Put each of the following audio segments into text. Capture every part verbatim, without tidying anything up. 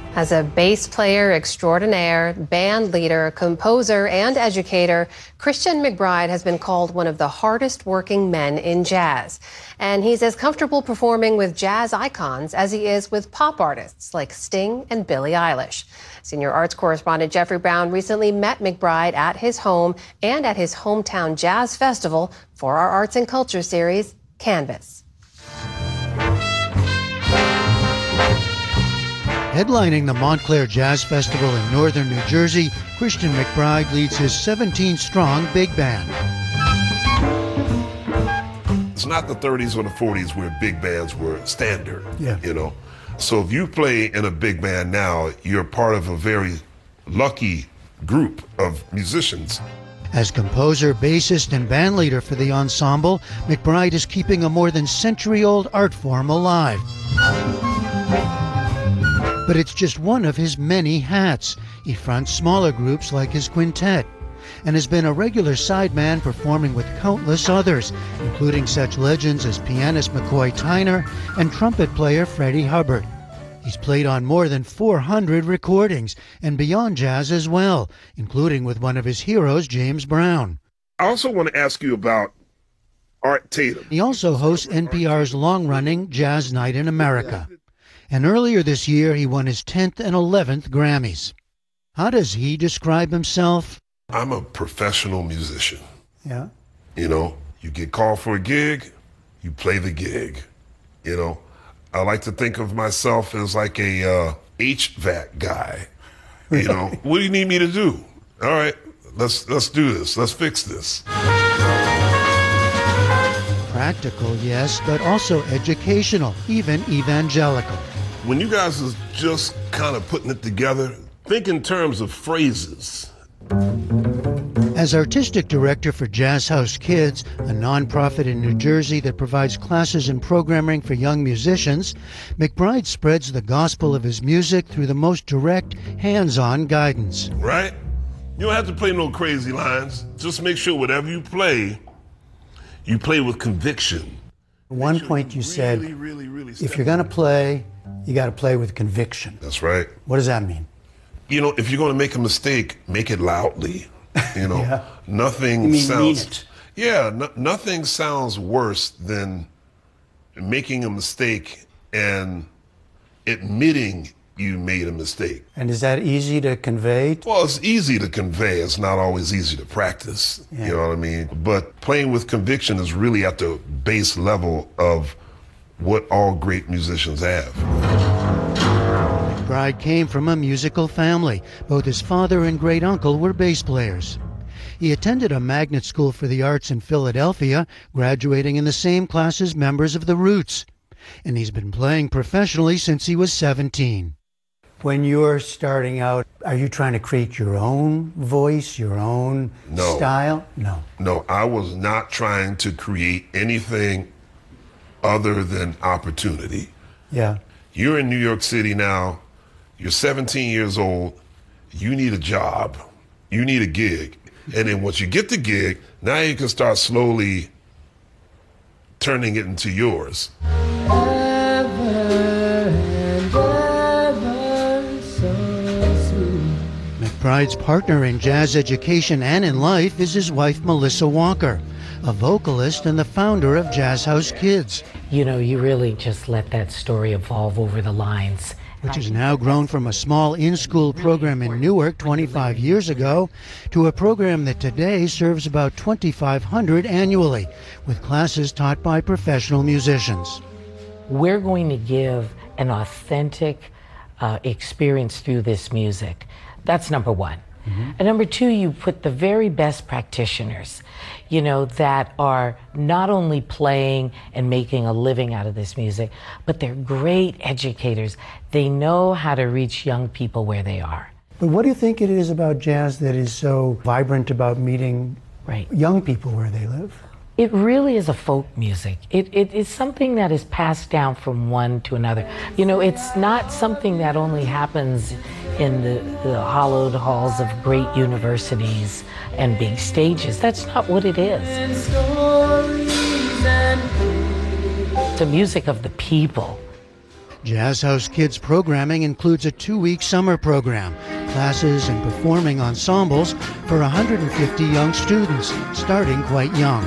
As a bass player extraordinaire, band leader, composer, and educator, Christian McBride has been called one of the hardest working men in jazz. And he's as comfortable performing with jazz icons as he is with pop artists like Sting and Billie Eilish. Senior arts correspondent Jeffrey Brown recently met McBride at his home and at his hometown jazz festival for our Arts and Culture series, Canvas. Headlining the Montclair Jazz Festival in northern New Jersey, Christian McBride leads his seventeen-strong big band. It's not the thirties or the forties where big bands were standard, yeah. you know. So if you play in a big band now, you're part of a very lucky group of musicians. As composer, bassist, and bandleader for the ensemble, McBride is keeping a more than century-old art form alive. But it's just one of his many hats. He fronts smaller groups like his quintet and has been a regular sideman performing with countless others, including such legends as pianist McCoy Tyner and trumpet player Freddie Hubbard. He's played on more than four hundred recordings and beyond jazz as well, including with one of his heroes, James Brown. I also want to ask you about Art Tatum. He also hosts N P R's long-running Jazz Night in America. And earlier this year, he won his tenth and eleventh Grammys. How does he describe himself? I'm a professional musician. Yeah. You know, you get called for a gig, you play the gig. You know, I like to think of myself as like a uh, H V A C guy. You know, what do you need me to do? All right, let's let's do this. Let's fix this. Practical, yes, but also educational, even evangelical. When you guys are just kind of putting it together, think in terms of phrases. As artistic director for Jazz House Kids, a nonprofit in New Jersey that provides classes and programming for young musicians, McBride spreads the gospel of his music through the most direct, hands-on guidance. Right? You don't have to play no crazy lines. Just make sure whatever you play, you play with conviction. At one point you said, really, really, really if you're going to play, you got to play with conviction. That's right. What does that mean? You know, if you're going to make a mistake, make it loudly. You know, yeah. nothing you mean sounds. Mean it. Yeah, no, nothing sounds worse than making a mistake and admitting you made a mistake. And is that easy to convey? Well, it's easy to convey. It's not always easy to practice. Yeah. You know what I mean? But playing with conviction is really at the base level of what all great musicians have. McBride came from a musical family. Both his father and great uncle were bass players. He attended a magnet school for the arts in Philadelphia, graduating in the same class as members of the Roots. And he's been playing professionally since he was seventeen. When you're starting out, are you trying to create your own voice, your own no. style? No. No, I was not trying to create anything other than opportunity. Yeah. You're in New York City now. You're seventeen years old. You need a job. You need a gig. And then once you get the gig, now you can start slowly turning it into yours. McBride's partner in jazz education and in life is his wife, Melissa Walker, a vocalist and the founder of Jazz House Kids. You know, you really just let that story evolve over the lines. Which has now grown from a small in-school program in Newark twenty-five years ago to a program that today serves about twenty-five hundred annually, with classes taught by professional musicians. We're going to give an authentic uh, experience through this music. That's number one. Mm-hmm. And number two, you put the very best practitioners, you know, that are not only playing and making a living out of this music, but they're great educators. They know how to reach young people where they are. But what do you think it is about jazz that is so vibrant about meeting right. young people where they live? It really is a folk music. It, it is something that is passed down from one to another. You know, it's not something that only happens in the, the hollowed halls of great universities and big stages. That's not what it is. It's the music of the people. Jazz House Kids programming includes a two-week summer program, classes and performing ensembles for one hundred fifty young students, starting quite young.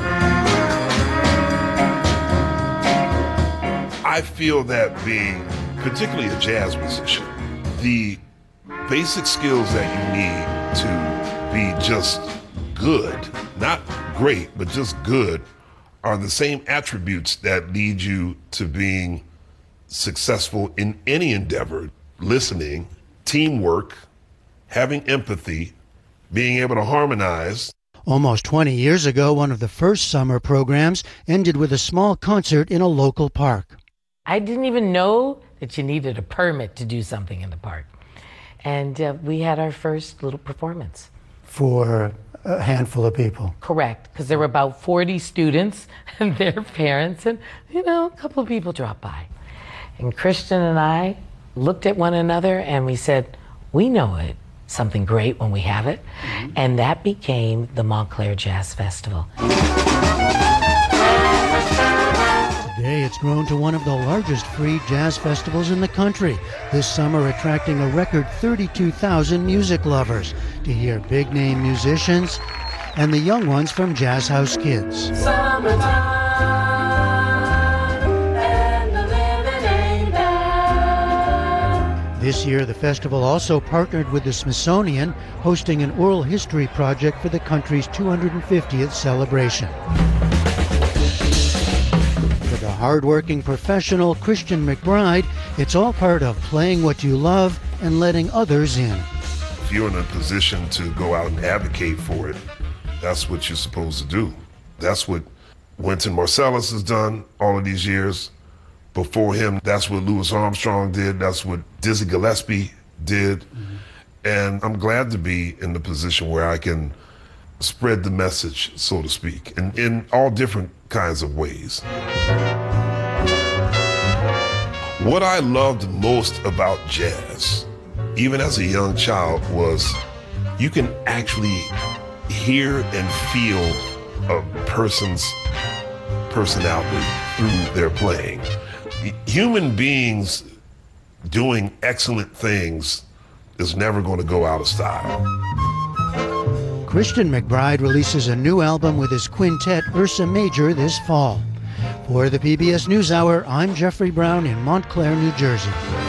I feel that being particularly a jazz musician, the basic skills that you need to be just good, not great, but just good, are the same attributes that lead you to being successful in any endeavor: listening, teamwork, having empathy, being able to harmonize. Almost twenty years ago, one of the first summer programs ended with a small concert in a local park. I didn't even know that you needed a permit to do something in the park. And uh, we had our first little performance. For a handful of people. Correct, because there were about forty students and their parents, and, you know, a couple of people dropped by. And Christian and I looked at one another and we said, we know it, something great when we have it. Mm-hmm. And that became the Montclair Jazz Festival. Today, it's grown to one of the largest free jazz festivals in the country, this summer attracting a record thirty-two thousand music lovers to hear big-name musicians and the young ones from Jazz House Kids. Summertime and the living ain't bad. This year, the festival also partnered with the Smithsonian, hosting an oral history project for the country's two hundred fiftieth celebration. The hard-working professional Christian McBride, it's all part of playing what you love and letting others in. If you're in a position to go out and advocate for it, that's what you're supposed to do. That's what Wynton Marsalis has done all of these years. Before him, that's what Louis Armstrong did. That's what Dizzy Gillespie did. Mm-hmm. And I'm glad to be in the position where I can spread the message, so to speak, in, in all different kinds of ways. What I loved most about jazz, even as a young child, was you can actually hear and feel a person's personality through their playing. Human beings doing excellent things is never going to go out of style. Christian McBride releases a new album with his quintet Ursa Major this fall. For the P B S NewsHour, I'm Jeffrey Brown in Montclair, New Jersey.